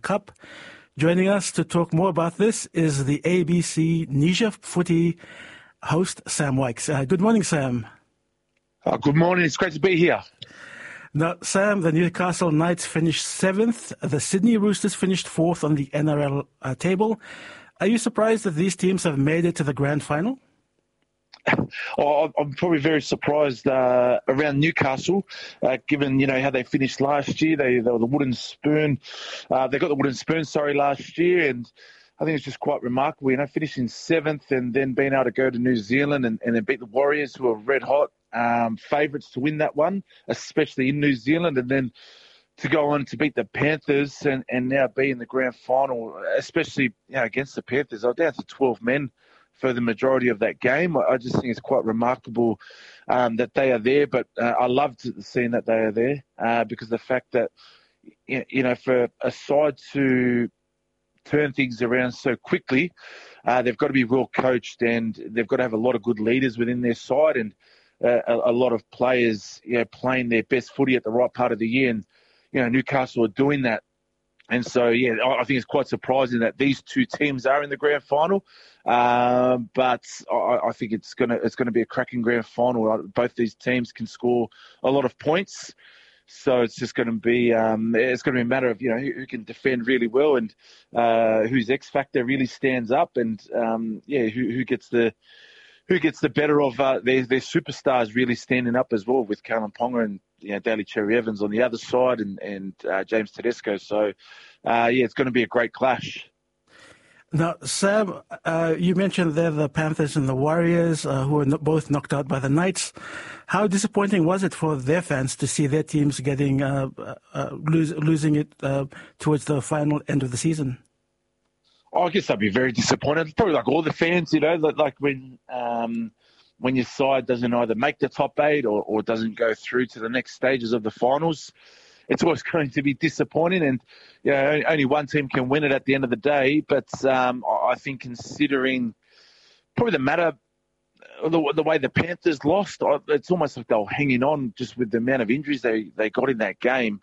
Cup. Joining us to talk more about this is the ABC Nisha Footy host, Sam Wykes. Good morning, Sam. Good morning. It's great to be here. Now, Sam, the Newcastle Knights finished 7th. The Sydney Roosters finished 4th on the NRL table. Are you surprised that these teams have made it to the grand final? I'm probably very surprised around Newcastle, given how they finished last year. They were the wooden spoon. They got the wooden spoon, last year, and I think it's just quite remarkable. Finishing 7th and then being able to go to New Zealand and then beat the Warriors, who are red hot favourites to win that one, especially in New Zealand, and then to go on to beat the Panthers and now be in the grand final, especially against the Panthers. I was down to 12 men for the majority of that game. I just think it's quite remarkable that they are there, but I loved seeing that they are there because the fact that, for a side to turn things around so quickly, they've got to be well coached and they've got to have a lot of good leaders within their side and a lot of players playing their best footy at the right part of the year. And, Newcastle are doing that. And so, I think it's quite surprising that these two teams are in the grand final. But I think it's gonna be a cracking grand final. Both these teams can score a lot of points, so it's just going to be a matter of who can defend really well and whose X factor really stands up, and who gets the better of their superstars really standing up as well, with Kalen Ponga and Daly Cherry Evans on the other side and James Tedesco. So, it's going to be a great clash. Now, Sam, you mentioned there the Panthers and the Warriors, who were both knocked out by the Knights. How disappointing was it for their fans to see their teams getting losing it towards the final end of the season? I guess I'd be very disappointed. Probably like all the fans, like when your side doesn't either make the top 8 or doesn't go through to the next stages of the finals. It's always going to be disappointing, and only one team can win it at the end of the day. But I think, considering probably the way the Panthers lost, it's almost like they were hanging on just with the amount of injuries they got in that game.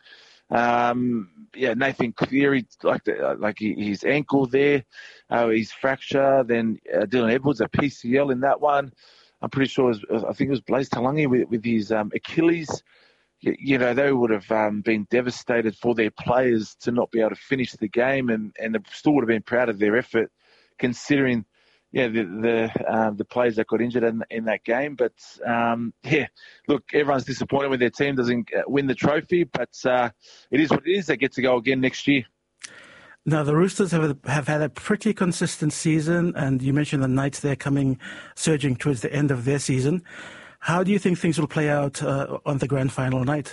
Nathan Cleary, like his ankle there, his fracture. Then Dylan Edwards, a PCL in that one. I'm pretty sure I think it was Blaise Talangi with his Achilles. They would have been devastated for their players to not be able to finish the game, and they still would have been proud of their effort, considering the players that got injured in that game. But look, everyone's disappointed when their team doesn't win the trophy, but it is what it is. They get to go again next year. Now, the Roosters have had a pretty consistent season, and you mentioned the Knights there surging towards the end of their season. How do you think things will play out on the grand final night?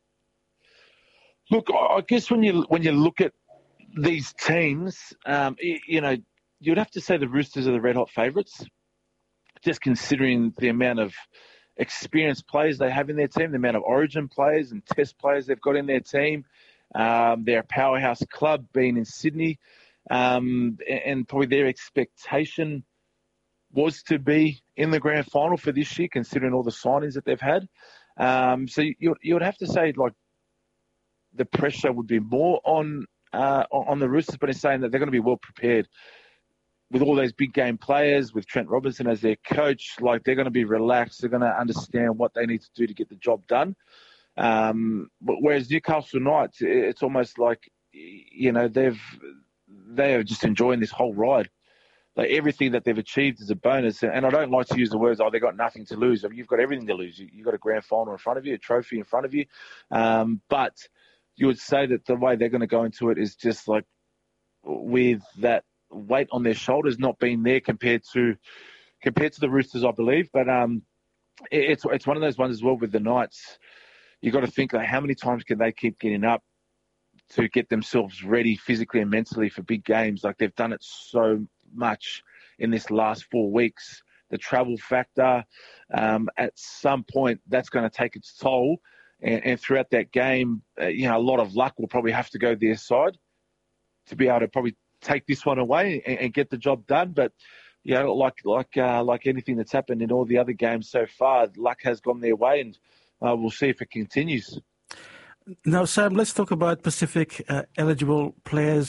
Look, I guess when you look at these teams, you'd have to say the Roosters are the red-hot favourites, just considering the amount of experienced players they have in their team, the amount of origin players and test players they've got in their team. They're a powerhouse club, being in Sydney, and probably their expectation was to be in the grand final for this year, considering all the signings that they've had. So you would have to say, like, the pressure would be more on the Roosters, but it's saying that they're going to be well prepared with all those big game players, with Trent Robinson as their coach. Like, they're going to be relaxed. They're going to understand what they need to do to get the job done. Whereas Newcastle Knights, it's almost like, they are just enjoying this whole ride. Like, everything that they've achieved is a bonus. And I don't like to use the words, they've got nothing to lose. I mean, you've got everything to lose. You've got a grand final in front of you, a trophy in front of you. But you would say that the way they're going to go into it is just like with that weight on their shoulders not being there compared to the Roosters, I believe. But it's one of those ones as well with the Knights. You've got to think, like, how many times can they keep getting up to get themselves ready physically and mentally for big games? Like, they've done it so much in this last 4 weeks. The travel factor, at some point, that's going to take its toll. And throughout that game, a lot of luck will probably have to go their side to be able to probably take this one away and get the job done. But like anything that's happened in all the other games so far, luck has gone their way, and we'll see if it continues. Now, Sam, let's talk about Pacific eligible players